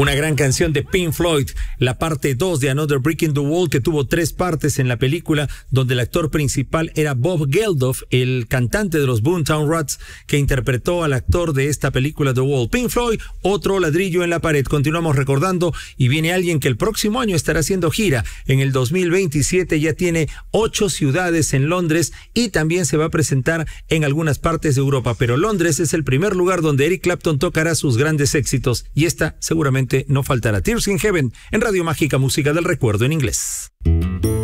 Una gran canción de Pink Floyd, la parte 2 de Another Brick in the Wall, que tuvo 3 partes en la película, donde el actor principal era Bob Geldof, el cantante de los Boomtown Rats, que interpretó al actor de esta película The Wall. Pink Floyd, otro ladrillo en la pared. Continuamos recordando, y viene alguien que el próximo año estará haciendo gira. En el 2027 ya tiene 8 ciudades en Londres y también se va a presentar en algunas partes de Europa, pero Londres es el primer lugar donde Eric Clapton tocará sus grandes éxitos, y esta seguramente no faltará. Tears in Heaven en Radio Mágica, música del recuerdo en inglés.